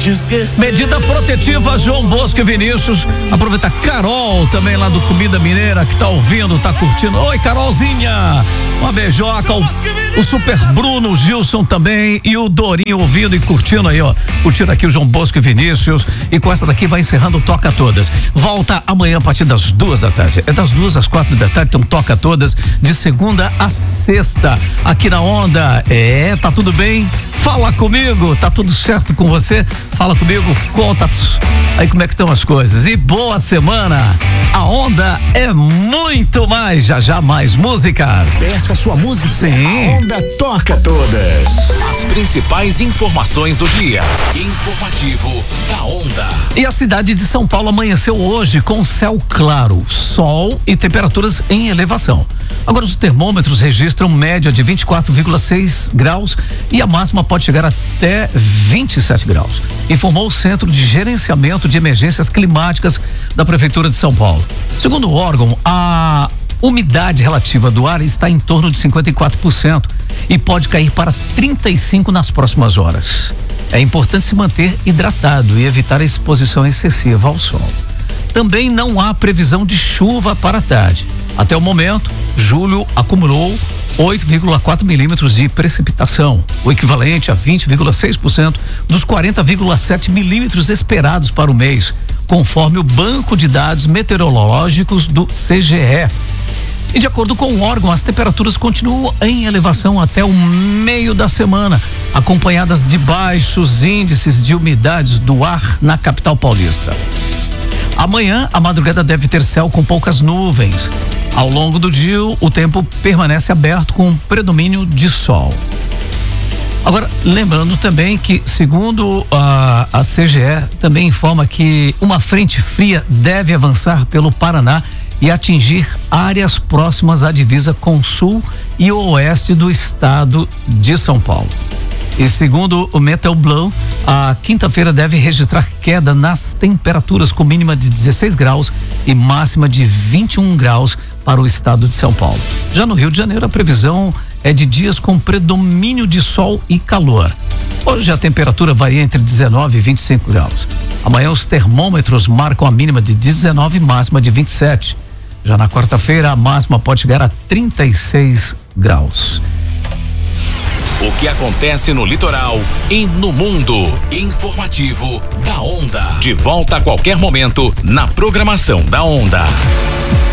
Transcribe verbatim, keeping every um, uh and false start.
te esquecer. Medida protetiva João Bosco e Vinícius. Aproveita Carol também lá do Comida Mineira que tá ouvindo, tá curtindo. Oi, Carolzinha. Uma beijoca. O, o Super Bruno, o Gilson também e o Dorinho ouvindo e curtindo aí, ó. Curtindo aqui o João Bosco e Vinícius. E com essa daqui vai encerrando o Toca Todas. Volta amanhã a partir das duas da tarde. É das duas às quatro da tarde, então Toca Todas de segunda a sexta aqui na Onda. É, tá tudo bem? Fala comigo, tá tudo certo com você? Fala comigo, conta aí como é que estão as coisas. E boa semana. A Onda é muito mais, já já mais músicas. Peça a sua música. Sim. A Onda toca todas. As principais informações do dia. Informativo da Onda. E a cidade de São Paulo amanheceu hoje com céu claro, sol e temperaturas em elevação. Agora os termômetros registram média de vinte e quatro vírgula seis graus e a máxima pode chegar até vinte e sete graus. Informou o Centro de Gerenciamento de Emergências Climáticas da Prefeitura de São Paulo. Segundo o órgão, a umidade relativa do ar está em torno de cinquenta e quatro por cento e pode cair para trinta e cinco por cento nas próximas horas. É importante se manter hidratado e evitar a exposição excessiva ao sol. Também não há previsão de chuva para a tarde. Até o momento, julho acumulou oito vírgula quatro milímetros de precipitação, o equivalente a vinte vírgula seis por cento dos quarenta vírgula sete milímetros esperados para o mês, conforme o Banco de Dados Meteorológicos do C G E. E de acordo com o órgão, as temperaturas continuam em elevação até o meio da semana, acompanhadas de baixos índices de umidades do ar na capital paulista. Amanhã, a madrugada deve ter céu com poucas nuvens. Ao longo do dia, o tempo permanece aberto com predomínio de sol. Agora, lembrando também que, segundo a, a C G E, também informa que uma frente fria deve avançar pelo Paraná e atingir áreas próximas à divisa com o sul e o oeste do estado de São Paulo. E segundo o Meteoblow, a quinta-feira deve registrar queda nas temperaturas com mínima de dezesseis graus e máxima de vinte e um graus para o estado de São Paulo. Já no Rio de Janeiro, a previsão é de dias com predomínio de sol e calor. Hoje a temperatura varia entre dezenove e vinte e cinco graus. Amanhã os termômetros marcam a mínima de dezenove e máxima de vinte e sete. Já na quarta-feira a máxima pode chegar a trinta e seis graus. O que acontece no litoral e no mundo. Informativo da Onda. De volta a qualquer momento na programação da Onda.